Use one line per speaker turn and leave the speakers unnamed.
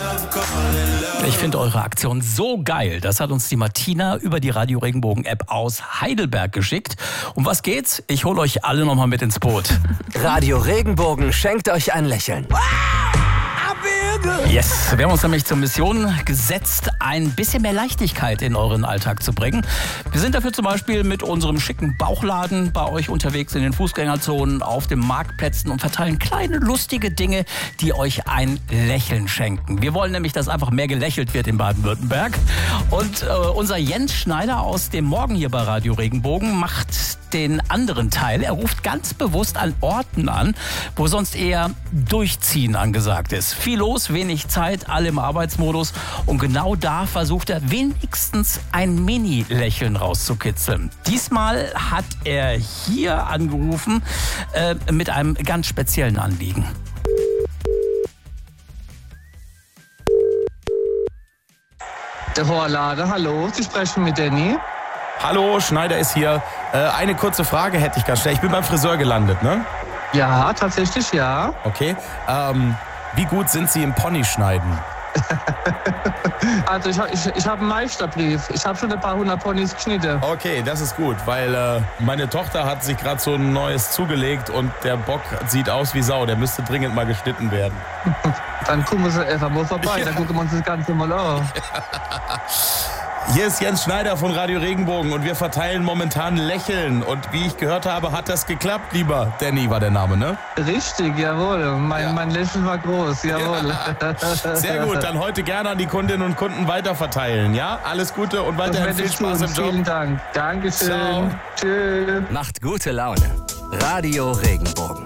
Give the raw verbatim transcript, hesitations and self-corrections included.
Ich finde eure Aktion so geil. Das hat uns die Martina über die Radio Regenbogen App aus Heidelberg geschickt. Um was geht's? Ich hole euch alle nochmal mit ins Boot.
Radio Regenbogen schenkt euch ein Lächeln.
Yes, wir haben uns nämlich zur Mission gesetzt, ein bisschen mehr Leichtigkeit in euren Alltag zu bringen. Wir sind dafür zum Beispiel mit unserem schicken Bauchladen bei euch unterwegs in den Fußgängerzonen, auf den Marktplätzen und verteilen kleine lustige Dinge, die euch ein Lächeln schenken. Wir wollen nämlich, dass einfach mehr gelächelt wird in Baden-Württemberg. Und äh, unser Jens Schneider aus dem Morgen hier bei Radio Regenbogen macht den anderen Teil. Er ruft ganz bewusst an Orten an, wo sonst eher Durchziehen angesagt ist. Viel los, wenig Zeit, alle im Arbeitsmodus. Und genau da versucht er wenigstens ein Mini-Lächeln rauszukitzeln. Diesmal hat er hier angerufen äh, mit einem ganz speziellen Anliegen.
Der Horlader, hallo, Sie sprechen mit Danny.
Hallo, Schneider ist hier. Äh, eine kurze Frage hätte ich ganz schnell. Ich bin beim Friseur gelandet, ne?
Ja, tatsächlich ja.
Okay. Ähm, wie gut sind Sie im Ponyschneiden?
Also ich, ich, ich habe einen Meisterbrief. Ich habe schon ein paar hundert Ponys geschnitten.
Okay, das ist gut, weil äh, meine Tochter hat sich gerade so ein neues zugelegt und der Bock sieht aus wie Sau. Der müsste dringend mal geschnitten werden.
Dann gucken Sie einfach mal vorbei,
Ja.
dann gucken wir uns das Ganze mal an.
Hier ist Jens Schneider von Radio Regenbogen und wir verteilen momentan Lächeln. Und wie ich gehört habe, hat das geklappt, lieber Danny war der Name, ne?
Richtig, jawohl. Mein,
Ja.
mein Lächeln war groß, jawohl.
Sehr gut, dann heute gerne an die Kundinnen und Kunden weiterverteilen, ja? Alles Gute und
Das
weiterhin
werde
viel
ich
Spaß
tun.
im Job.
Vielen Dank. Dankeschön.
Ciao.
Tschüss.
Macht gute Laune. Radio Regenbogen.